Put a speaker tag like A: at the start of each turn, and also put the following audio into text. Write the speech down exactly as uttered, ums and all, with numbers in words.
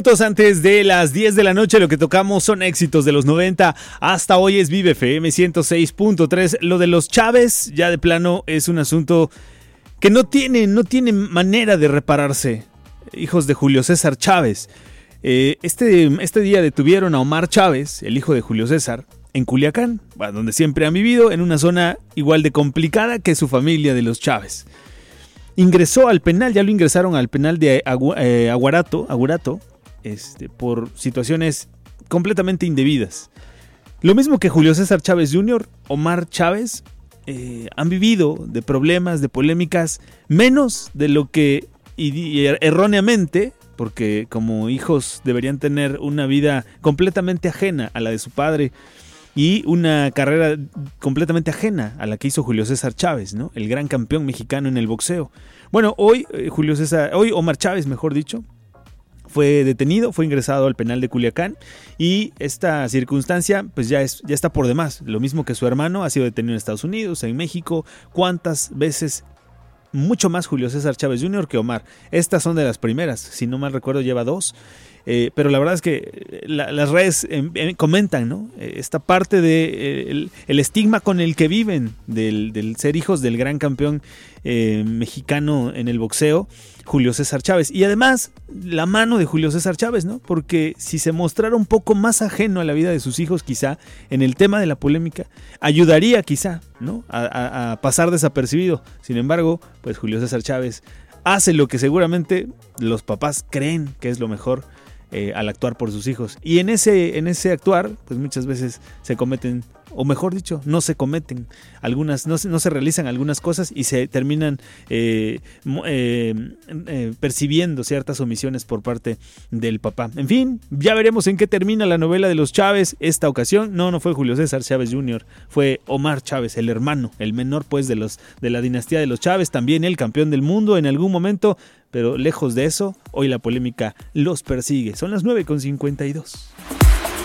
A: Antes de las diez de la noche, lo que tocamos son éxitos de los noventa. Hasta hoy es Vive F M ciento seis punto tres. Lo de los Chávez, ya de plano, es un asunto que no tiene, no tiene manera de repararse. Hijos de Julio César Chávez. Eh, este, este día detuvieron a Omar Chávez, el hijo de Julio César, en Culiacán, donde siempre han vivido, en una zona igual de complicada que su familia de los Chávez. Ingresó al penal, ya lo ingresaron al penal de Agu, eh, Aguarato, Aguarato este, por situaciones completamente indebidas. Lo mismo que Julio César Chávez junior, Omar Chávez, eh, han vivido de problemas, de polémicas, menos de lo que y, y erróneamente, porque como hijos deberían tener una vida completamente ajena a la de su padre y una carrera completamente ajena a la que hizo Julio César Chávez, ¿no? El gran campeón mexicano en el boxeo. Bueno, hoy eh, Julio César, hoy Omar Chávez, mejor dicho, fue detenido, fue ingresado al penal de Culiacán y esta circunstancia pues ya, es, ya está por demás. Lo mismo que su hermano ha sido detenido en Estados Unidos, en México. ¿Cuántas veces? Mucho más Julio César Chávez junior que Omar. Estas son de las primeras, si no mal recuerdo lleva dos. Eh, pero la verdad es que la, las redes eh, eh, comentan, ¿no? Eh, esta parte de eh, el, el estigma con el que viven del, del ser hijos del gran campeón eh, mexicano en el boxeo, Julio César Chávez. Y además la mano de Julio César Chávez, ¿no? Porque si se mostrara un poco más ajeno a la vida de sus hijos, quizá en el tema de la polémica, ayudaría quizá, ¿no? A, a, a pasar desapercibido. Sin embargo, pues Julio César Chávez hace lo que seguramente los papás creen que es lo mejor eh, al actuar por sus hijos. Y en ese, en ese actuar, pues muchas veces se cometen, o mejor dicho, no se cometen algunas, no se, no se realizan algunas cosas y se terminan eh, eh, eh, percibiendo ciertas omisiones por parte del papá. En fin, ya veremos en qué termina la novela de los Chávez esta ocasión. No, no fue Julio César Chávez junior, fue Omar Chávez, el hermano, el menor pues de los de la dinastía de los Chávez, también el campeón del mundo en algún momento, pero lejos de eso, hoy la polémica los persigue. Son las nueve con cincuenta y dos.